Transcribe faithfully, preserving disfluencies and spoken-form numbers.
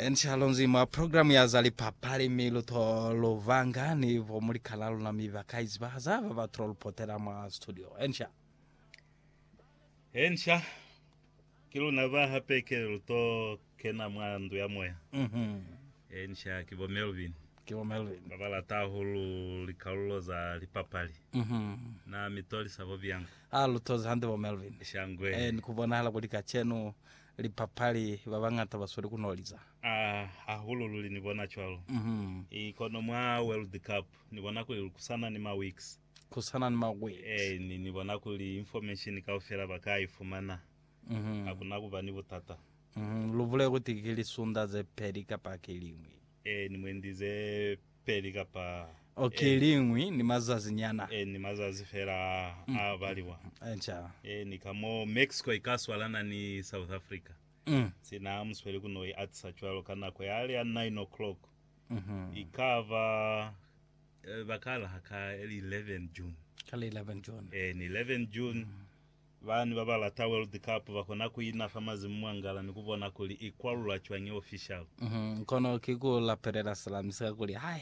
Enshalo nzima programu ya zalipa pale milo to lovanga ni vomuli kalalu na mivakaizi baza vava troll potera ma studio. Ensha. Ensha. Kilu nava hape ke to kena mwandu ya moya. Mhm. Ensha kibo Melvin. Kibo Melvin. Baba la tahulu likalulo za lipapali. Mhm. Na mitoli savo vyangu. Ah lutoza hande bo Melvin. Shangwe. Eh nikubona hala kulika chenu lipapali babangata basuri kunoliza. Ah ahulu luli nibona chwalo. Mhm. Ikono mwa World Cup nibona kuli kusana ni ma weeks. Kusana ni ma weeks. Eh ni nibona kuli information kaufera bakai fumana. Mhm. Hakuna kuvani butata. Mhm. Luvule kuti kili sunda ze perika pa kilingwi. Eh ni mwendize perika pa Okay, lingwi ni mazazi nyana. Eh ni mazazi fera mm. avaliwa. Encha. Eh ni kamo Mexico ikaswalana ni South Africa. Mm. Sina mswele kuno atsa chwalo kana kwa yale ya nine o'clock. Mhm. Ikava eh, bakala haka eleven June. Kala eleven June. Eh ni eleven June. Mm. Vani baba la ta World Cup bakona kuina famazi mwangala nikubona kuli ikwalula chwanye official. Mhm. Kono kiku la perera salam sika kuli hai